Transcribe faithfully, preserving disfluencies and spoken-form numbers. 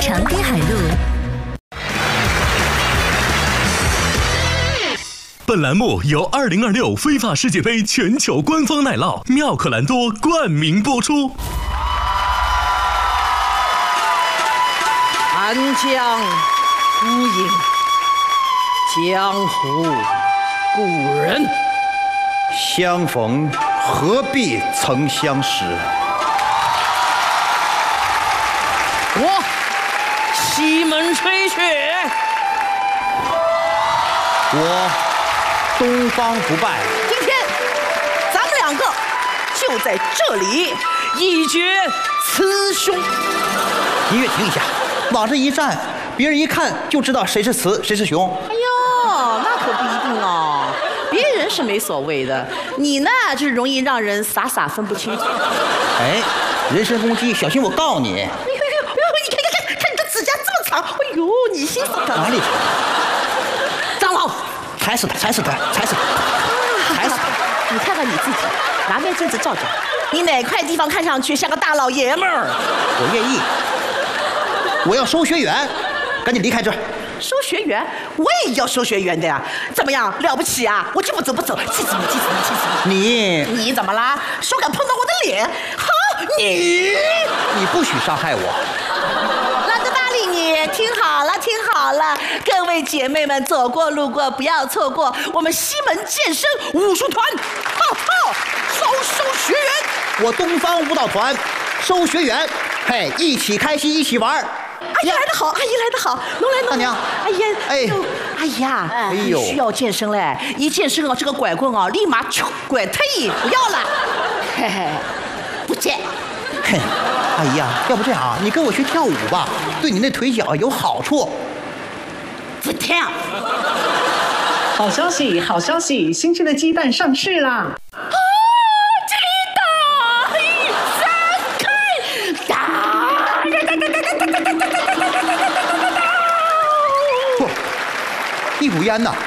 长滨海路。 本栏目由二零二六非法世界杯全球官方奶酪妙可蓝多冠名播出。 寒江孤影，江湖故人。 相逢何必曾相识。 我西门吹雪， 我东方不败。 今天咱们两个就在这里一决雌雄。 音乐停一下，往这一站，别人一看就知道谁是雌谁是雄。 哎呦，那可不一定哦，别人是没所谓的，你呢就是容易让人傻傻分不清楚。 哎，人身攻击，小心我告你。 哎呦呦呦，你看看看，看你的指甲这么长，哎呦，你心死他哪里长？ 蟑螂， 踩死他，踩死他，踩死他，踩死他！ 你看看你自己，拿面镜子照照，你哪块地方看上去像个大老爷们儿？ 我愿意，我要收学员，赶紧离开这儿。 收学员，我也要收学员的呀！怎么样，了不起啊？我就不走不走，气死你，气死你，气死你！ 你你怎么啦？手敢碰到我的脸？好，你你不许伤害我！ 懒得搭理你。听好了，听好了，各位姐妹们，走过路过不要错过我们西门健身武术团，哈哈，招收学员。 我东方舞蹈团收学员，嘿，一起开心，一起玩。 阿姨来得好，阿姨来得好，侬来侬来。 大娘， 哎呀， 哎， 哎呀， 哎呦， 需要健身嘞！一健身啊，这个拐棍啊，立马就拐退，不要了，嘿嘿，不见。 嘿，阿姨呀，要不这样啊，你跟我学跳舞吧，对你那腿脚有好处。 不跳。 好消息，好消息，新鲜的鸡蛋上市啦！ 一股烟呐！